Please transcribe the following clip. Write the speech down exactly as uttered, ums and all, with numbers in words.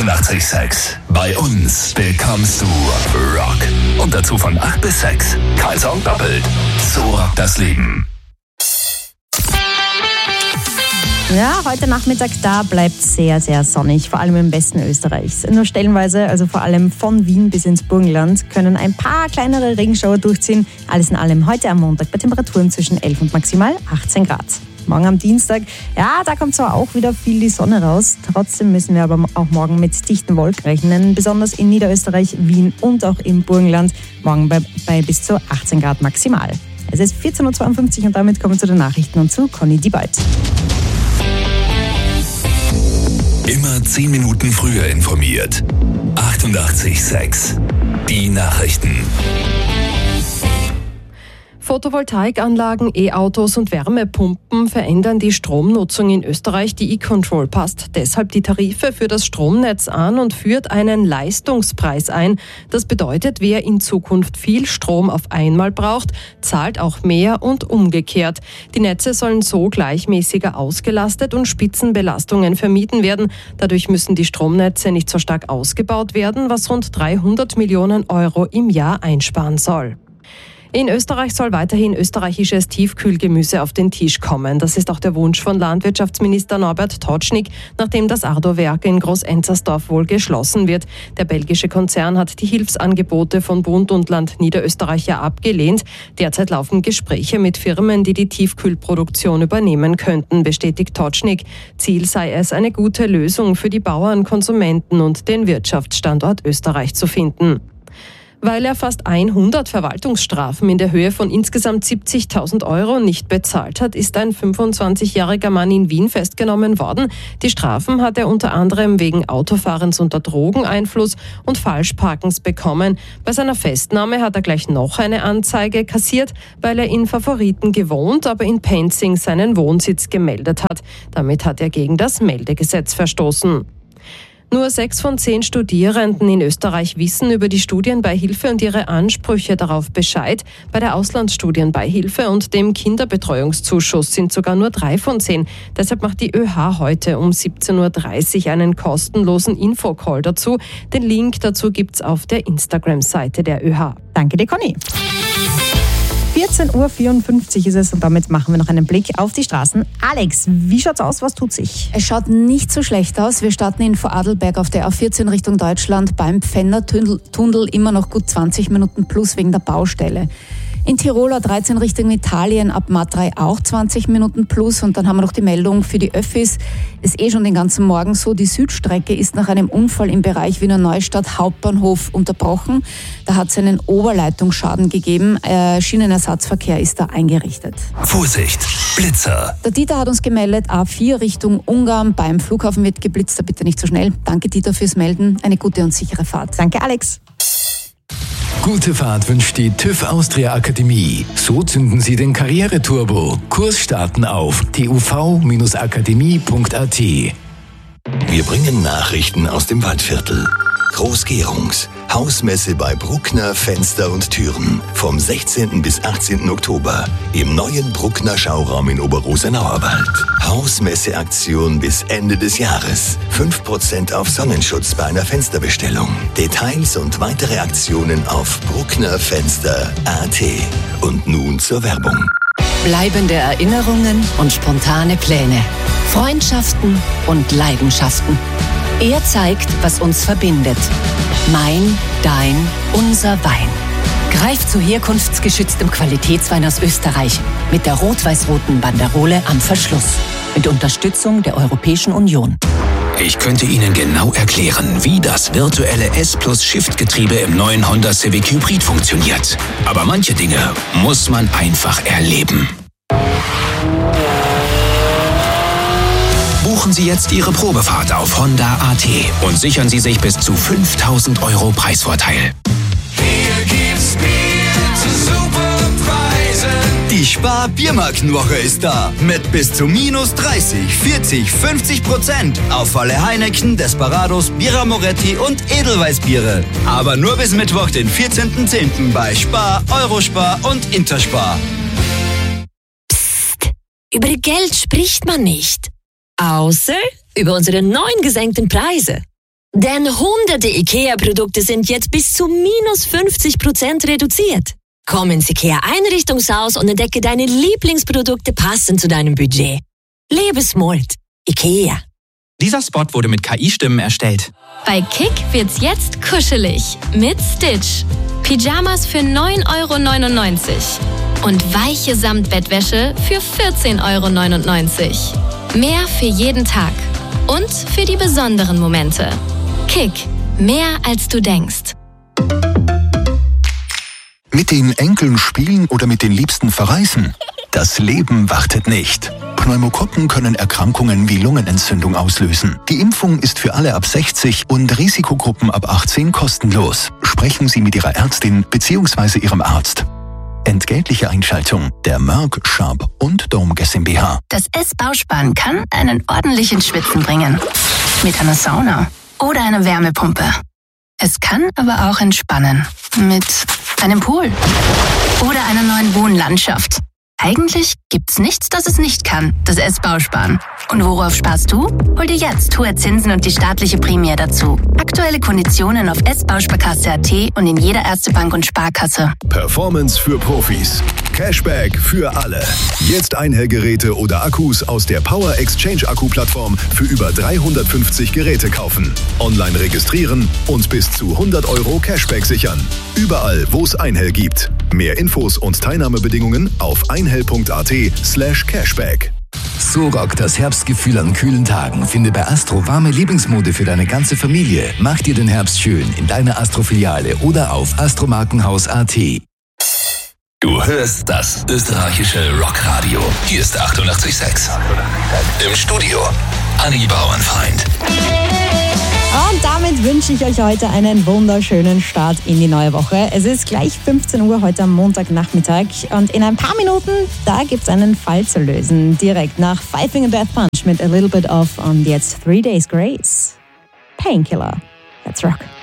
achtundachtzig Komma sechs. Bei uns bekommst du Rock. Und dazu von acht bis sechs. Kein Song doppelt. So rockt das Leben. Ja, heute Nachmittag, da bleibt sehr, sehr sonnig, vor allem im Westen Österreichs. Nur stellenweise, also vor allem von Wien bis ins Burgenland, können ein paar kleinere Regenschauer durchziehen. Alles in allem heute am Montag bei Temperaturen zwischen elf und maximal achtzehn Grad. Morgen am Dienstag, ja, da kommt zwar auch wieder viel die Sonne raus, trotzdem müssen wir aber auch morgen mit dichten Wolken rechnen, besonders in Niederösterreich, Wien und auch im Burgenland, morgen bei, bei bis zu achtzehn Grad maximal. Es ist vierzehn Uhr zweiundfünfzig und damit kommen wir zu den Nachrichten und zu Conny Diebald. Immer zehn Minuten früher informiert. achtundachtzig Komma sechs. Die Nachrichten. Photovoltaikanlagen, E-Autos und Wärmepumpen verändern die Stromnutzung in Österreich. Die E-Control passt deshalb die Tarife für das Stromnetz an und führt einen Leistungspreis ein. Das bedeutet, wer in Zukunft viel Strom auf einmal braucht, zahlt auch mehr und umgekehrt. Die Netze sollen so gleichmäßiger ausgelastet und Spitzenbelastungen vermieden werden. Dadurch müssen die Stromnetze nicht so stark ausgebaut werden, was rund dreihundert Millionen Euro im Jahr einsparen soll. In Österreich soll weiterhin österreichisches Tiefkühlgemüse auf den Tisch kommen. Das ist auch der Wunsch von Landwirtschaftsminister Norbert Totschnig, nachdem das Ardo-Werk in Groß-Enzersdorf wohl geschlossen wird. Der belgische Konzern hat die Hilfsangebote von Bund und Land Niederösterreich ja abgelehnt. Derzeit laufen Gespräche mit Firmen, die die Tiefkühlproduktion übernehmen könnten, bestätigt Totschnig. Ziel sei es, eine gute Lösung für die Bauern, Konsumenten und den Wirtschaftsstandort Österreich zu finden. Weil er fast hundert Verwaltungsstrafen in der Höhe von insgesamt siebzigtausend Euro nicht bezahlt hat, ist ein fünfundzwanzigjähriger Mann in Wien festgenommen worden. Die Strafen hat er unter anderem wegen Autofahrens unter Drogeneinfluss und Falschparkens bekommen. Bei seiner Festnahme hat er gleich noch eine Anzeige kassiert, weil er in Favoriten gewohnt, aber in Penzing seinen Wohnsitz gemeldet hat. Damit hat er gegen das Meldegesetz verstoßen. Nur sechs von zehn Studierenden in Österreich wissen über die Studienbeihilfe und ihre Ansprüche darauf Bescheid. Bei der Auslandsstudienbeihilfe und dem Kinderbetreuungszuschuss sind sogar nur drei von zehn. Deshalb macht die ÖH heute um siebzehn Uhr dreißig einen kostenlosen Infocall dazu. Den Link dazu gibt's auf der Instagram-Seite der ÖH. Danke dir, Conny. vierzehn Uhr vierundfünfzig ist es und damit machen wir noch einen Blick auf die Straßen. Alex, wie schaut's aus? Was tut sich? Es schaut nicht so schlecht aus. Wir starten in Vorarlberg auf der A vierzehn Richtung Deutschland beim Pfändertunnel immer noch gut zwanzig Minuten plus wegen der Baustelle. In Tirol A dreizehn Richtung Italien ab Matrei auch zwanzig Minuten plus und dann haben wir noch die Meldung für die Öffis. Ist eh schon den ganzen Morgen so. Die Südstrecke ist nach einem Unfall im Bereich Wiener Neustadt Hauptbahnhof unterbrochen. Da hat es einen Oberleitungsschaden gegeben. Äh, Schienenersatzverkehr ist da eingerichtet. Vorsicht, Blitzer. Der Dieter hat uns gemeldet, A vier Richtung Ungarn. Beim Flughafen wird geblitzt, da bitte nicht so schnell. Danke Dieter fürs Melden. Eine gute und sichere Fahrt. Danke Alex. Gute Fahrt wünscht die TÜV Austria Akademie. So zünden Sie den Karriereturbo. Kurs starten auf t u v Bindestrich akademie Punkt a t. Wir bringen Nachrichten aus dem Waldviertel. Großgärungs. Hausmesse bei Bruckner Fenster und Türen. Vom sechzehnten bis achtzehnten Oktober. Im neuen Bruckner Schauraum in Oberrosenauerwald. Hausmesseaktion bis Ende des Jahres. fünf Prozent auf Sonnenschutz bei einer Fensterbestellung. Details und weitere Aktionen auf bruckner fenster punkt a t. Und nun zur Werbung. Bleibende Erinnerungen und spontane Pläne. Freundschaften und Leidenschaften. Er zeigt, was uns verbindet. Mein, dein, unser Wein. Greif zu herkunftsgeschütztem Qualitätswein aus Österreich mit der rot-weiß-roten Banderole am Verschluss. Mit Unterstützung der Europäischen Union. Ich könnte Ihnen genau erklären, wie das virtuelle S-Plus-Shift-Getriebe im neuen Honda Civic Hybrid funktioniert. Aber manche Dinge muss man einfach erleben. Buchen Sie jetzt Ihre Probefahrt auf Honda punkt a t und sichern Sie sich bis zu fünftausend Euro Preisvorteil. Hier gibt's Bier zu super Preisen. Die Spar-Biermarkenwoche ist da. Mit bis zu minus dreißig, vierzig, fünfzig Prozent auf alle Heineken, Desperados, Birra Moretti und Edelweißbiere. Aber nur bis Mittwoch, den vierzehnten zehnten bei Spar, Eurospar und Interspar. Psst, über Geld spricht man nicht. Außer über unsere neuen gesenkten Preise. Denn hunderte IKEA-Produkte sind jetzt bis zu minus fünfzig Prozent reduziert. Komm ins IKEA Einrichtungshaus und entdecke deine Lieblingsprodukte passend zu deinem Budget. Lebe smart. IKEA. Dieser Spot wurde mit K I-Stimmen erstellt. Bei Kick wird's jetzt kuschelig mit Stitch. Pyjamas für neun Euro neunundneunzig und weiche Samtbettwäsche für vierzehn Euro neunundneunzig. Mehr für jeden Tag und für die besonderen Momente. Kick. Mehr als du denkst. Mit den Enkeln spielen oder mit den Liebsten verreisen? Das Leben wartet nicht. Pneumokokken können Erkrankungen wie Lungenentzündung auslösen. Die Impfung ist für alle ab sechzig und Risikogruppen ab achtzehn kostenlos. Sprechen Sie mit Ihrer Ärztin bzw. Ihrem Arzt. Entgeltliche Einschaltung der Merck, Sharp und Domges GmbH. Das S-Bausparen kann einen ordentlichen Schwitzen bringen. Mit einer Sauna oder einer Wärmepumpe. Es kann aber auch entspannen. Mit einem Pool oder einer neuen Wohnlandschaft. Eigentlich gibt's nichts, das es nicht kann, das S-Bausparen. Und worauf sparst du? Hol dir jetzt hohe Zinsen und die staatliche Prämie dazu. Aktuelle Konditionen auf s bausparkasse punkt a t und in jeder Ärztebank und Sparkasse. Performance für Profis. Cashback für alle. Jetzt Einhellgeräte oder Akkus aus der Power Exchange Akku-Plattform für über dreihundertfünfzig Geräte kaufen. Online registrieren und bis zu hundert Euro Cashback sichern. Überall, wo es Einhell gibt. Mehr Infos und Teilnahmebedingungen auf einhell.at slash cashback. So rockt das Herbstgefühl an kühlen Tagen. Finde bei Astro warme Lieblingsmode für deine ganze Familie. Mach dir den Herbst schön in deiner Astro-Filiale oder auf astromarkenhaus punkt a t. Du hörst das österreichische Rockradio. Hier ist achtundachtzig Komma sechs. Im Studio Anni Bauernfeind. Und damit wünsche ich euch heute einen wunderschönen Start in die neue Woche. Es ist gleich fünfzehn Uhr heute am Montagnachmittag und in ein paar Minuten, da gibt es einen Fall zu lösen. Direkt nach Five Finger Death Punch mit A Little Bit of und jetzt Three Days Grace. Painkiller. Let's rock.